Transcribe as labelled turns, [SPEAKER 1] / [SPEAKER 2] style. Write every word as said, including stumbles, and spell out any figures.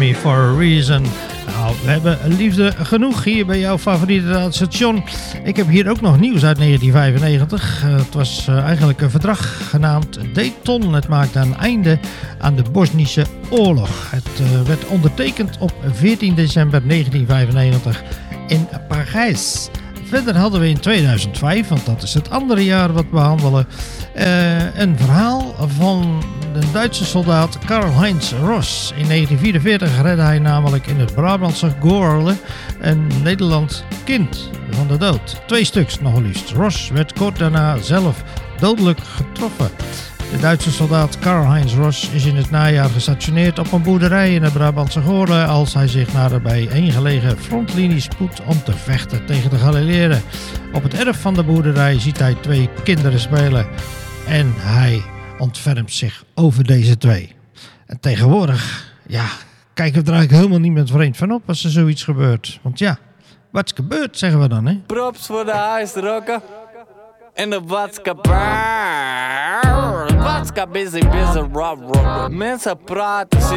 [SPEAKER 1] Me For A Reason. Nou, we hebben liefde genoeg hier bij jouw favoriete station. Ik heb hier ook nog nieuws uit negentien vijfennegentig. Uh, het was uh, eigenlijk een verdrag genaamd Dayton. Het maakte een einde aan de Bosnische oorlog. Het uh, werd ondertekend op veertien december negentien vijfennegentig in Parijs. Verder hadden we in tweeduizend vijf, want dat is het andere jaar wat we behandelen, uh, een verhaal van de Duitse soldaat Karl-Heinz Ross. In negentien vierenveertig redde hij namelijk in het Brabantse Goorle een Nederlands kind van de dood. Twee stuks nog liefst. Ross werd kort daarna zelf dodelijk getroffen. De Duitse soldaat Karl-Heinz Ross is in het najaar gestationeerd op een boerderij in het Brabantse Goorle als hij zich naar de bijeengelegen frontlinie spoedt om te vechten tegen de Galileëren. Op het erf van de boerderij ziet hij twee kinderen spelen en hij ontfermt zich over deze twee. En tegenwoordig, ja, kijken we er eigenlijk helemaal niet meer vreemd van op als er zoiets gebeurt. Want ja, wat is gebeurd, zeggen we dan, hè?
[SPEAKER 2] Props voor de huisrokken en de vodka bar. Vodka busy, busy, rob, rob. Mensen praten